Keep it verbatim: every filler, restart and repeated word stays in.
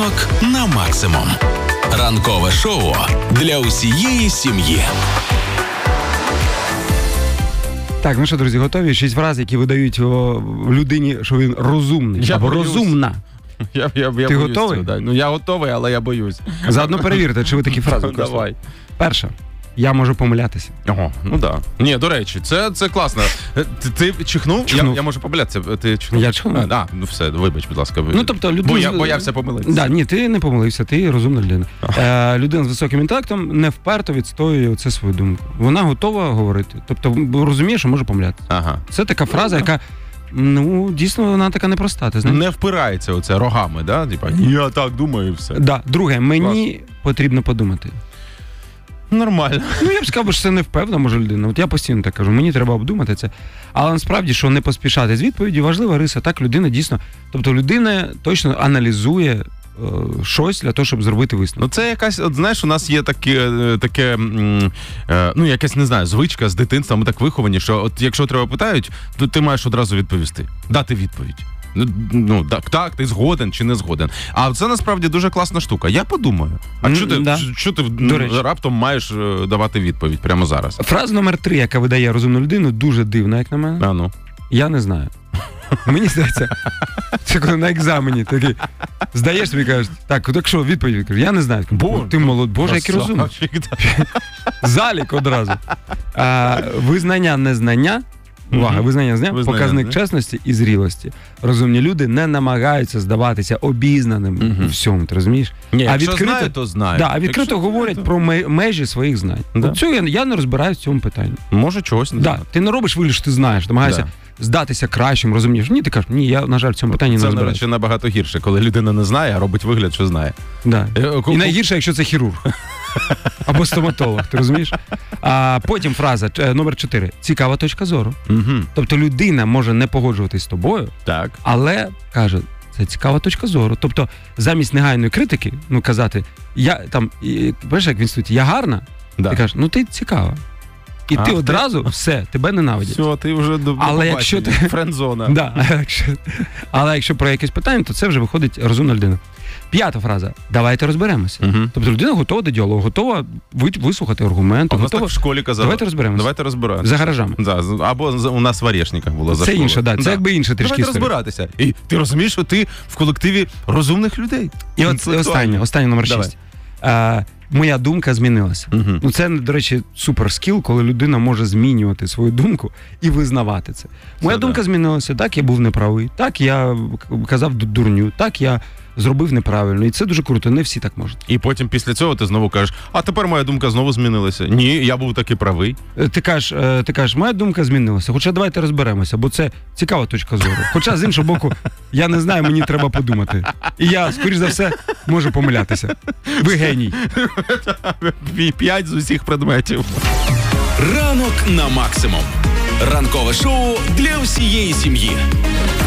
Ранок на максимум. Ранкове шоу для усієї сім'ї. Так, ну що, друзі, готові? Шість фраз, які видають о, людині, що він розумний. Я або боюсь. розумна. Я, я, я Ти боюсь готовий? цього, да. Ну, я готовий, але я боюсь. Заодно перевірте, чи ви такі фрази Давай. використовуєте. Перша. Я можу помилятися. Ого, ну да. Ні, до речі, це, це класно. Ти, ти чихнув? Чихнув. Я, я можу помилятися. Ти чихнув? Я чихнув. А, да, ну все, вибач, будь ласка. Ну, тобто, людина... Бо я боявся помилитися. Да, ні, ти не помилився, ти розумна людина. Е, людина з високим інтелектом не вперто відстоює це свою думку. Вона готова говорити. Тобто, розуміє, що може помилятися. Ага. Це така фраза, яка, ну, дійсно, вона така непроста, ти знаєш? Не впирається оце рогами, да? Типа, я так думаю і все. Да. Друге, мені потрібно подумати. Нормально. Ну, я б сказав, що це не впевнена, може, людина. От я постійно так кажу, мені треба обдумати це. Але насправді, що не поспішати з відповіді, важлива риса. Так, людина дійсно, тобто людина точно аналізує е, щось для того, щоб зробити висновок. Ну це якась, от знаєш, у нас є таке, таке м, е, ну якась, не знаю, звичка з дитинства, ми так виховані, що от якщо тебе питають, то ти маєш одразу відповісти, дати відповідь. Ну, так, так, ти згоден чи не згоден. А це насправді дуже класна штука. Я подумаю. А Mm, що ти, да. що ти До речі. раптом маєш е, давати відповідь прямо зараз? Фраза номер три, яка видає розумну людину, дуже дивна, як на мене. А ну. Я не знаю. Мені здається, це коли на екзамені такий здаєш тобі, кажеш, так, так що відповідь? Кажу, я не знаю. Бо, ти молод, Боже, який розумний. Залік одразу. А, визнання незнання, увага, визнання знання, Визнання, показник не? чесності і зрілості. Розумні люди не намагаються здаватися обізнаним Мгм. у всьому, ти розумієш? Ні, А якщо відкрито- знаю, то знаю. Да, а відкрито Якщо говорять знаю, про ме- межі своїх знань. Да. От цього я, я не розбираюсь в цьому питанні. то... Може чогось не Да, знаю. ти не робиш вигляд, що ти знаєш, намагаєшся Да. здатися кращим, розумнієш. Ні, ти кажеш, ні, я, на жаль, в цьому питанні не Це, розбираюся. речі, набагато гірше, коли людина не знає, а робить вигляд, що знає. Да. Е, ку- І найгірше, якщо це хірург. Або стоматолог, ти розумієш? А потім фраза е, номер чотири. Цікава точка зору. Мгм. Тобто людина може не погоджуватись з тобою, Так. але каже, це цікава точка зору. Тобто замість негайної критики, ну казати, я там, і, бачиш, як в інституті, я гарна, Да. ти кажеш, ну ти цікава. І А, ти ти- одразу все, тебе ненавидять. Все, ти вже до Але якщо ти- френдзона. Да, а якщо, але якщо про якесь питання, то це вже виходить розумна людина. П'ята фраза. Давайте розберемося. Угу. Тобто людина готова до діалогу, готова ви- вислухати аргументи, У нас готова. так в школі казали. Давайте розберемося. Давайте розбиратися. За гаражами. Да, з- або з- у нас в Орешниках було за Це школу. інше, да. Це якби інше трішки Давайте історія. розбиратися. І ти розумієш, що ти в колективі розумних людей. І от останнє, останнє номер Давай. шість. А, моя думка змінилася. Мгм. Ну, це, до речі, супер скіл, коли людина може змінювати свою думку і визнавати це. Моя Це думка да. змінилася. Так, я був неправий. Так, я казав дурню. Так, я зробив неправильно. І це дуже круто. Не всі так можуть. І потім після цього ти знову кажеш, а тепер моя думка знову змінилася. Ні, я був таки правий. Е, Ти кажеш, е, ти кажеш, моя думка змінилася. Хоча давайте розберемося, бо це цікава точка зору. Хоча, з іншого боку, я не знаю, мені треба подумати. І я, скоріш за все, можу помилятися. Ви геній. Пі- П'ять з усіх предметів. Ранок на максимум. Ранкове шоу для всієї сім'ї.